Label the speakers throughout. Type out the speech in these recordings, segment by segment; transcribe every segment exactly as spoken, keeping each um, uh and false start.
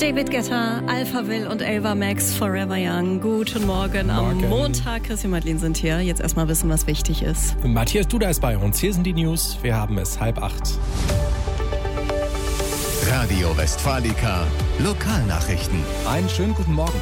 Speaker 1: David Guetta, Alphaville und Ava Max, Forever Young. Guten Morgen. Morgen. Am Montag, Chrissy und Madeline sind hier. Jetzt erstmal wissen, was wichtig ist.
Speaker 2: Matthias Duda ist bei uns. Hier sind die News. Wir haben es halb acht.
Speaker 3: Radio Westfalica, Lokalnachrichten.
Speaker 2: Einen schönen guten Morgen.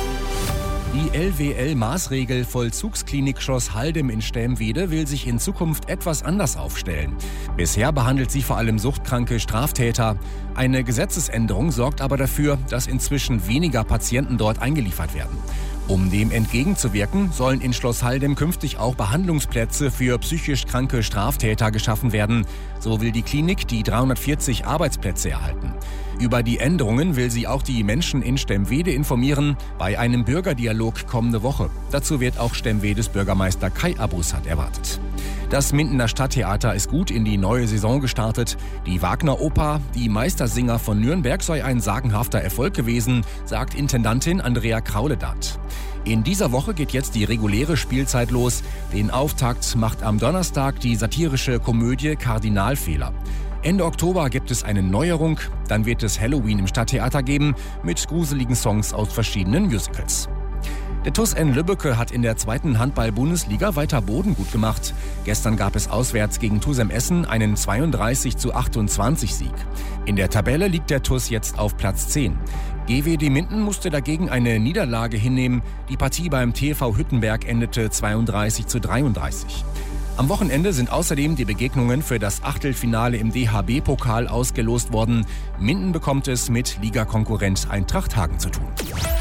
Speaker 2: Die L W L-Maßregel Vollzugsklinik Schloss Haldem in Stelmwede will sich in Zukunft etwas anders aufstellen. Bisher behandelt sie vor allem suchtkranke Straftäter. Eine Gesetzesänderung sorgt aber dafür, dass inzwischen weniger Patienten dort eingeliefert werden. Um dem entgegenzuwirken, sollen in Schloss Haldem künftig auch Behandlungsplätze für psychisch kranke Straftäter geschaffen werden. So will die Klinik die dreihundertvierzig Arbeitsplätze erhalten. Über die Änderungen will sie auch die Menschen in Stemwede informieren, bei einem Bürgerdialog kommende Woche. Dazu wird auch Stemwedes Bürgermeister Kai Abussat erwartet. Das Mindener Stadttheater ist gut in die neue Saison gestartet. Die Wagner-Oper Die Meistersinger von Nürnberg sei ein sagenhafter Erfolg gewesen, sagt Intendantin Andrea Krauledat. In dieser Woche geht jetzt die reguläre Spielzeit los. Den Auftakt macht am Donnerstag die satirische Komödie Kardinalfehler. Ende Oktober gibt es eine Neuerung. Dann wird es Halloween im Stadttheater geben mit gruseligen Songs aus verschiedenen Musicals. Der T U S N Lübbecke hat in der zweiten Handball-Bundesliga weiter Boden gut gemacht. Gestern gab es auswärts gegen Tusem Essen einen zweiunddreißig zu achtundzwanzig Sieg. In der Tabelle liegt der T U S jetzt auf Platz zehn. G W D Minden musste dagegen eine Niederlage hinnehmen. Die Partie beim T V Hüttenberg endete zweiunddreißig zu dreiunddreißig. Am Wochenende sind außerdem die Begegnungen für das Achtelfinale im D H B-Pokal ausgelost worden. Minden bekommt es mit Ligakonkurrent Eintracht Hagen zu tun.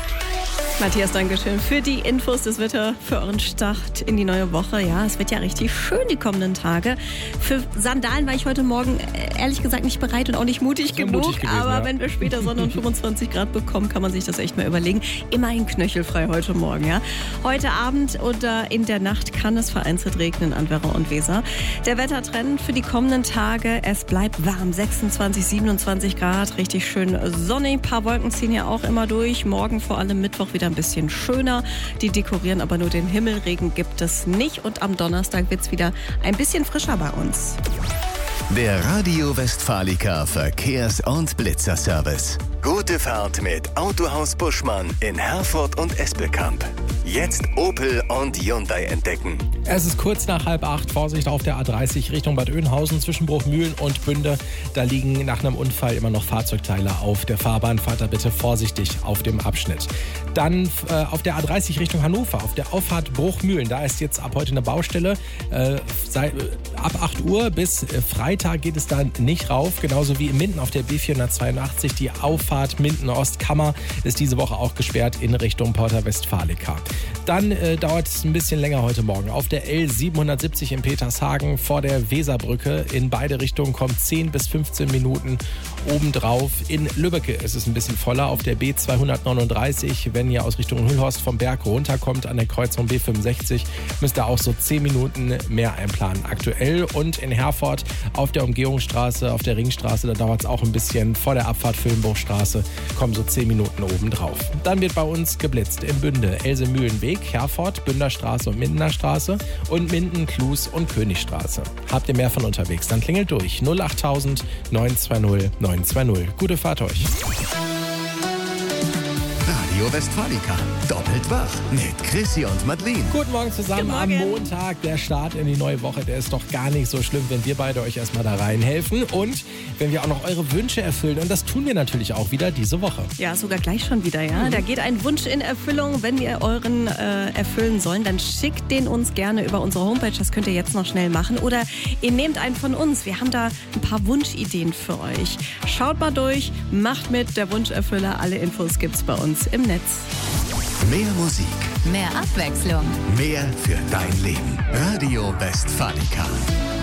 Speaker 1: Matthias, Dankeschön für die Infos. Das Wetter für euren Start in die neue Woche. Ja, es wird ja richtig schön die kommenden Tage. Für Sandalen war ich heute Morgen ehrlich gesagt nicht bereit und auch nicht mutig genug.
Speaker 2: Mutig gewesen,
Speaker 1: aber
Speaker 2: ja.
Speaker 1: Wenn wir später Sonne und fünfundzwanzig Grad bekommen, kann man sich das echt mal überlegen. Immerhin knöchelfrei heute Morgen. Ja. Heute Abend oder in der Nacht kann es vereinzelt regnen an Werra und Weser. Der Wettertrend für die kommenden Tage: Es bleibt warm. sechsundzwanzig, siebenundzwanzig Grad. Richtig schön sonnig. Ein paar Wolken ziehen ja auch immer durch. Morgen vor allem Mittwoch wieder ein bisschen schöner. Die dekorieren aber nur den Himmel. Regen gibt es nicht. Und am Donnerstag wird es wieder ein bisschen frischer bei uns.
Speaker 3: Der Radio Westfalica Verkehrs- und Blitzerservice. Gute Fahrt mit Autohaus Buschmann in Herford und Espelkamp. Jetzt Opel und Hyundai entdecken.
Speaker 2: Es ist kurz nach halb acht. Vorsicht auf der A dreißig Richtung Bad Oeynhausen zwischen Bruchmühlen und Bünde. Da liegen nach einem Unfall immer noch Fahrzeugteile auf der Fahrbahn. Fahrt da bitte vorsichtig auf dem Abschnitt. Dann äh, auf der A dreißig Richtung Hannover, auf der Auffahrt Bruchmühlen. Da ist jetzt ab heute eine Baustelle. Äh, sei, ab acht Uhr bis Freitag geht es dann nicht rauf. Genauso wie in Minden auf der B vierhundertzweiundachtzig. Die Auffahrt Minden-Ostkammer ist diese Woche auch gesperrt in Richtung Porta Westfalica. Dann äh, dauert es ein bisschen länger heute Morgen. Auf der L siebenhundertsiebzig in Petershagen vor der Weserbrücke in beide Richtungen kommt zehn bis fünfzehn Minuten obendrauf. In Lübbecke ist es ein bisschen voller. Auf der B zweihundertneununddreißig, wenn ihr aus Richtung Hüllhorst vom Berg runterkommt an der Kreuzung B fünfundsechzig, müsst ihr auch so zehn Minuten mehr einplanen aktuell. Und in Herford auf der Umgehungsstraße, auf der Ringstraße, da dauert es auch ein bisschen. Vor der Abfahrt Füllenbruchstraße kommen so zehn Minuten obendrauf. Dann wird bei uns geblitzt in Bünde, Elsemühlenweg, Herford, Bünderstraße und Mindener Straße und Minden, Klus und Königstraße. Habt ihr mehr von unterwegs, dann klingelt durch null achttausend neun zwei null neun zwei null. Gute Fahrt euch.
Speaker 3: Radio Westfalica. Doppelt wach mit Chrissy und Madeline.
Speaker 2: Guten Morgen zusammen.
Speaker 1: Guten
Speaker 2: Am
Speaker 1: Morgen.
Speaker 2: Montag, der Start in die neue Woche, der ist doch gar nicht so schlimm, wenn wir beide euch erstmal da reinhelfen und wenn wir auch noch eure Wünsche erfüllen. Und das tun wir natürlich auch wieder diese Woche.
Speaker 1: Ja, sogar gleich schon wieder, ja.
Speaker 2: Mhm.
Speaker 1: Da geht ein Wunsch in Erfüllung. Wenn wir euren äh, erfüllen sollen, dann schickt den uns gerne über unsere Homepage. Das könnt ihr jetzt noch schnell machen. Oder ihr nehmt einen von uns. Wir haben da ein paar Wunschideen für euch. Schaut mal durch, macht mit, der Wunscherfüller. Alle Infos gibt's bei uns im Netz.
Speaker 3: Mehr Musik,
Speaker 4: Mehr Abwechslung.
Speaker 3: mehr für dein Leben. Radio Westfalica.